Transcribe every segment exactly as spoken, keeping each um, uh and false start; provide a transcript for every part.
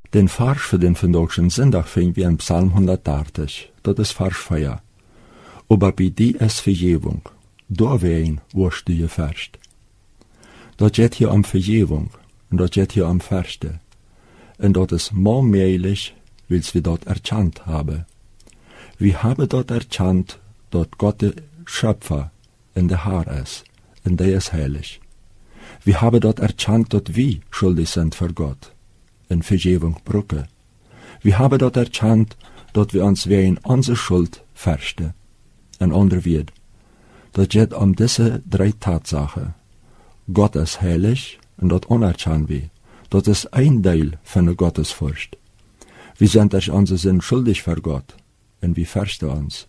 Den Vers für den vandaagse zondag finden wir in Psalm hundertachtig. Dat is Vers vier. Aber bei dir ist Vergebung. Doorheen wirst du geverst. Dat gaat hier om Vergebung. Und dat gaat hier om Verste. Und dat is more möglich, wils wir dort erkannt haben. Wir haben dort erkannt, dass Gott der Schöpfer in der Herr ist. Und der ist heilig. Wir haben dort erkannt, dass wir schuldig sind für Gott. In Vergebung brücken. Wir haben dort erkannt, dass wir uns wegen unserer Schuld versten. Ein anderer wird. Das geht um diese drei Tatsachen. Gott ist heilig und das unerkannt wir. Das ist ein Teil von der Gottesfurcht. Wir sind durch unsere Sinn schuldig für Gott und wir versten uns.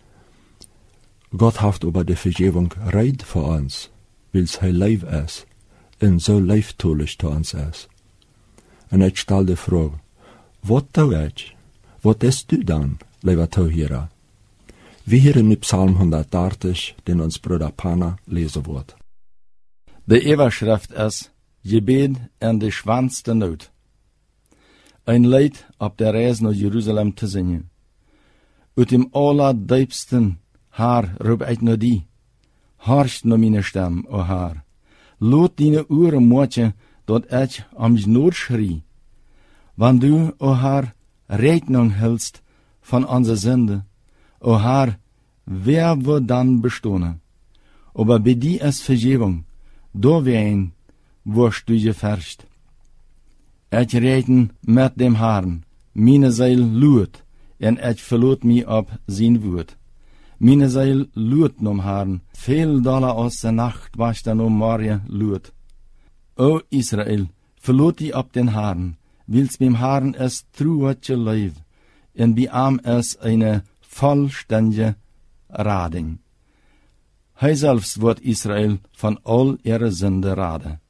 Gott hat über die Vergebung Reit für uns, weil es ein Leib ist und so leibtulich zu uns ist. Und ich stelle die Frage, was tue ich? Was ist du dann, lieber Zuhörer? Wir hören in Psalm hundertachtig, den uns Bruder Pana lesen wird. De Überschrift ist Gebet en de schwanste Not. Ein Lied op der Reise nach Jerusalem te zingen. Uit dem allerdiepsten Haar roep ik naar die. Harst naar mijn stem, o Haar. Loot dine oren moetje, dat ik om nood schrie. Want du, o Haar, Rettung hältst von onze Sünde. O Haar, wer wird dann bestehen? Aber bei dir ist Vergebung, doorheen wirst du geverst. Ich reden mit dem Herrn, meine Seele luet, en ich verlot mich ab sein Wort. Meine Seele luet nom Herrn, viel doller aus der Nacht, was dann um morgen luet. O Israel, verlot die ab den Herrn, wils beim Herrn es truetje leif, en bei ihm es eine vollständige Rading. Hij selbst wird Israel von all ihre Sünde raden.